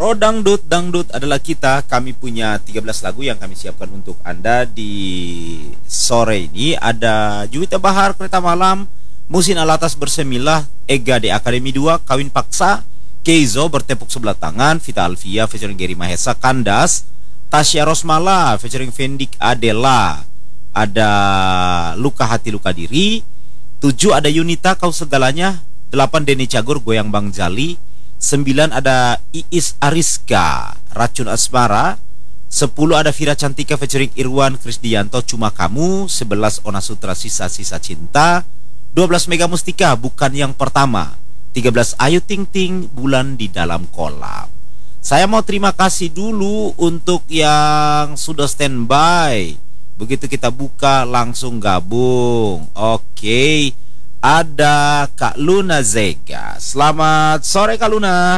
Dangdut, Dangdut adalah kita. Kami punya 13 lagu yang kami siapkan untuk Anda di sore ini. Ada Juwita Bahar, Kereta Malam, Musin Alatas Bersemilah, Ega di Akademi 2, Kawin Paksa, Keizo Bertepuk Sebelah Tangan, Vita Alvia featuring Geri Mahesa, Kandas, Tasya Rosmala featuring Fendik Adela, ada Luka Hati Luka Diri, 7 ada Yunita Kau Segalanya, 8 Denny Cagur Goyang Bang Jali, 9 ada Iis Ariska Racun Asmara, 10 ada Vira Cantika featuring Irwan Krisdianto Cuma Kamu, 11 Ona Sutra Sisa-Sisa Cinta, 12 Mega Mustika Bukan Yang Pertama, 13 Ayu Ting Ting Bulan di Dalam Kolam. Saya mau terima kasih dulu untuk yang sudah standby. Begitu kita buka langsung gabung. Oke. Ada Kak Luna Zega. Selamat sore Kak Luna.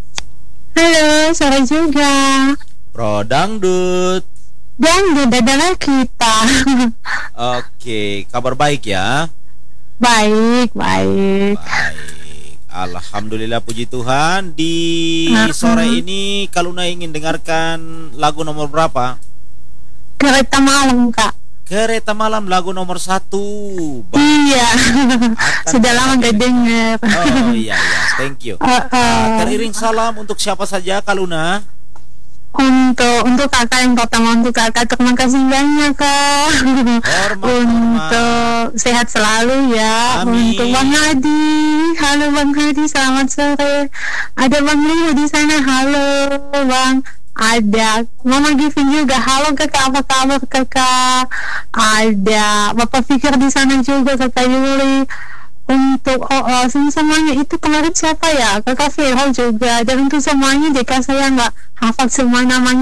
Halo, sore juga. Dangdut. Dangdut adalah kita. Oke, kabar baik ya? Baik. Baik. Alhamdulillah, puji Tuhan. Di sore ini Kak Luna ingin dengarkan lagu nomor berapa? Kereta Malam, Kak. Kereta Malam, lagu nomor 1. Iya. Sudah lama gak dengar. Oh iya, thank you. Teriring salam untuk siapa saja Kak Luna? Untuk kakak yang pertama, untuk kakak terima kasih banyak, Kak. Untuk sehat selalu ya. Amin. Untuk Bang Hadi, halo Bang Hadi, selamat sore. Ada Bang Lino di sana, halo Bang. Ada Mama Giving juga, halo kakak, apa kabar kakak? Ada Bapak Fikir di sana juga, kakak Yuli. Untuk semuanya itu kemarin siapa ya, kakak Vero juga. Dan untuk semuanya jika saya nggak hafal semua namanya,